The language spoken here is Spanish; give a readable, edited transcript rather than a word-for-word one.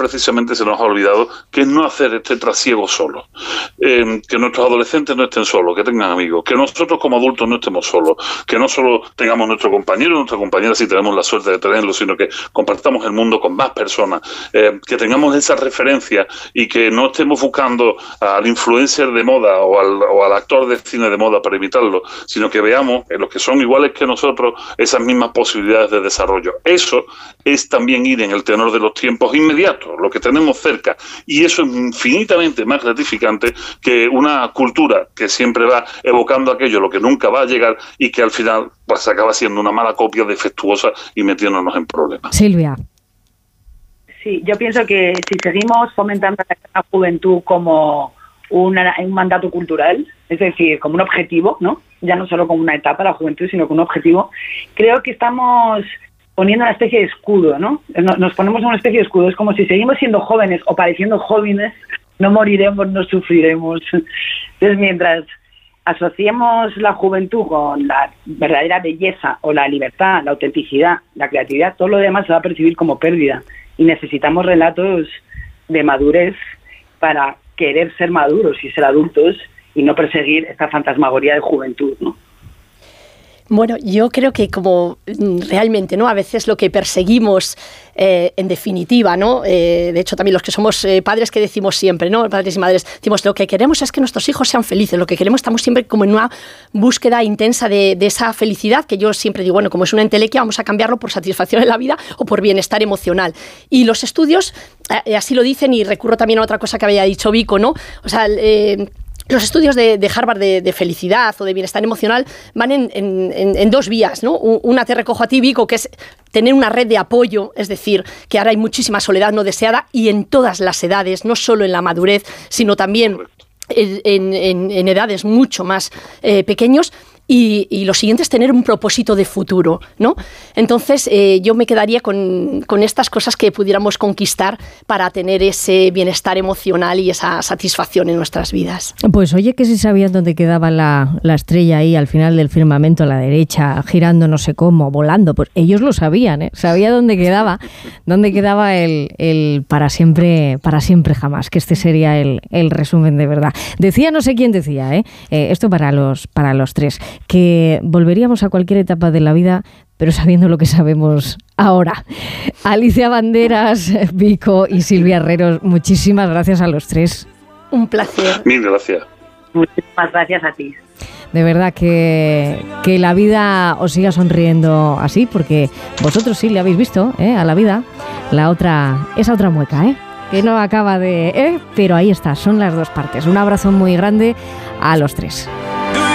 precisamente se nos ha olvidado, que es no hacer este trasiego solo. Que nuestros adolescentes no estén solos, que tengan amigos, que nosotros como adultos no estemos solos, que no solo tengamos nuestro compañero o nuestra compañera si tenemos la suerte de tenerlo, sino que compartamos el mundo con más personas, que tengamos esa referencia y que no estemos buscando al influencer de moda o al actor de cine de moda para imitarlo, sino que veamos en los que son iguales que nosotros esas mismas posibilidades de desarrollo. Eso es también ir en el tenor de los tiempos inmediatos, lo que tenemos cerca, y eso es infinitamente más gratificante que una cultura que siempre va evocando aquello, lo que nunca va a llegar y que al final pues acaba siendo una mala copia defectuosa y metiéndonos en problemas. Silvia. Sí, yo pienso que si seguimos fomentando la juventud como un mandato cultural, es decir, como un objetivo, ¿no? Ya no solo como una etapa la juventud, sino como un objetivo, creo que estamos poniendo una especie de escudo, ¿no? Nos ponemos una especie de escudo. Es como si seguimos siendo jóvenes o pareciendo jóvenes, no moriremos, no sufriremos. Entonces, mientras asociemos la juventud con la verdadera belleza o la libertad, la autenticidad, la creatividad, todo lo demás se va a percibir como pérdida. Y necesitamos relatos de madurez para querer ser maduros y ser adultos y no perseguir esta fantasmagoría de juventud, ¿no? Bueno, yo creo que como realmente, ¿no? A veces lo que perseguimos, en definitiva, ¿no? De hecho, también los que somos padres, que decimos siempre, ¿no? Padres y madres, decimos, lo que queremos es que nuestros hijos sean felices, lo que queremos, estamos siempre como en una búsqueda intensa de esa felicidad, que yo siempre digo, bueno, como es una entelequia, vamos a cambiarlo por satisfacción en la vida o por bienestar emocional. Y los estudios así lo dicen, y recurro también a otra cosa que había dicho Vico, ¿no? O sea, los estudios de Harvard de felicidad o de bienestar emocional van en dos vías, ¿no? Una te recojo a ti, Vico, que es tener una red de apoyo, es decir, que ahora hay muchísima soledad no deseada y en todas las edades, no solo en la madurez, sino también en edades mucho más pequeños. Y lo siguiente es tener un propósito de futuro, ¿no? Entonces, yo me quedaría con estas cosas que pudiéramos conquistar para tener ese bienestar emocional y esa satisfacción en nuestras vidas. Pues oye, que si sabían dónde quedaba la estrella ahí al final del firmamento a la derecha, girando no sé cómo, volando, pues ellos lo sabían, ¿eh? Sabía dónde quedaba el para siempre jamás, que este sería el resumen de verdad. Decía, no sé quién decía, esto para los tres, que volveríamos a cualquier etapa de la vida, pero sabiendo lo que sabemos ahora. Alicia Banderas, Vico y Silvia Herreros, muchísimas gracias a los tres. Un placer. Mil gracias. Muchísimas gracias a ti. De verdad que la vida os siga sonriendo así, porque vosotros sí le habéis visto, a la vida, esa otra mueca, que no acaba de... pero ahí está, son las dos partes. Un abrazo muy grande a los tres.